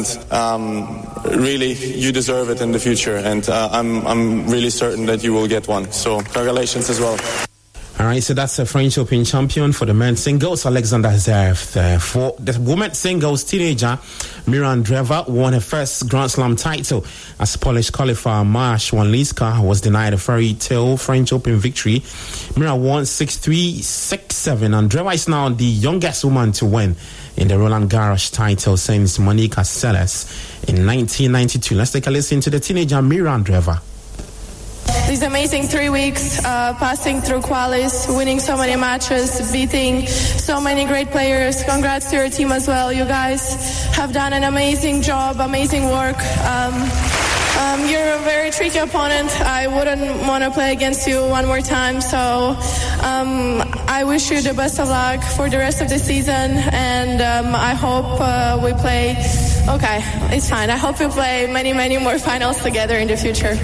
Really, you deserve it in the future, and I'm really certain that you will get one. So congratulations as well. All right, so that's a French Open champion for the men's singles, Alexander Zverev. For the women's singles, teenager Mirra Andreeva won her first Grand Slam title as Polish qualifier Maja Swiatek was denied a fairy tale French Open victory. Mirra won 6-3, 6-7. Andreeva is now the youngest woman to win in the Roland Garros title since Monica Seles in 1992. Let's take a listen to the teenager Mirra Andreeva. These amazing 3 weeks, passing through qualis, winning so many matches, beating so many great players. Congrats to your team as well. You guys have done an amazing job, amazing work. You're a very tricky opponent. I wouldn't want to play against you one more time. So I wish you the best of luck for the rest of the season. And I hope we play... Okay, it's fine. I hope we play many, many more finals together in the future.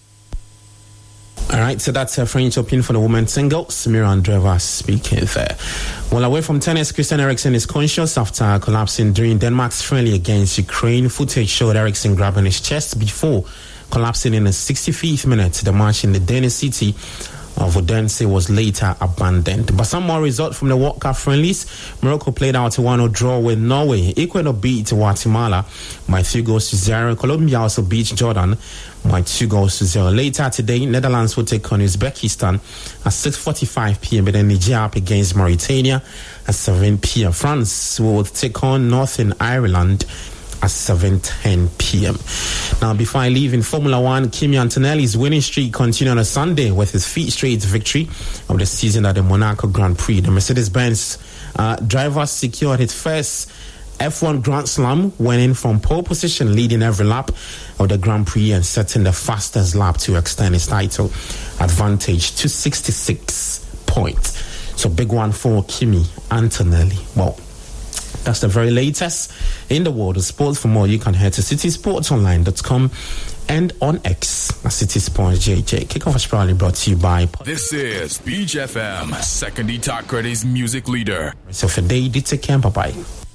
All right, so that's a French Open for the women's singles. Mirra Andreeva speaking there. Well, away from tennis, Christian Eriksen is conscious after collapsing during Denmark's friendly against Ukraine. Footage showed Eriksen grabbing his chest before collapsing in the 65th minute. The match in the Danish city of Odense was later abandoned. But some more results from the World Cup friendlies. Morocco played out a 1-0 draw with Norway. Ecuador beat Guatemala by 2-0. Colombia also beat Jordan by 2-0. Later today, Netherlands will take on Uzbekistan at 6:45 p.m. But then Nigeria up against Mauritania at 7 p.m. France will take on Northern Ireland at 7:10 p.m. Now, before I leave, in Formula One, Kimi Antonelli's winning streak continued on a Sunday with his fifth straight victory of the season at the Monaco Grand Prix. The Mercedes-Benz driver secured his first F1 Grand Slam, winning from pole position, leading every lap of the Grand Prix and setting the fastest lap to extend his title advantage to 66 points. So big one for Kimi Antonelli. Well, that's the very latest in the world of sports. For more, you can head to citysportsonline.com and on X at CitySportsJJ. Kickoff is proudly brought to you by... This is Beach FM, Second Itakredi's music leader. So for day, take care. Bye-bye.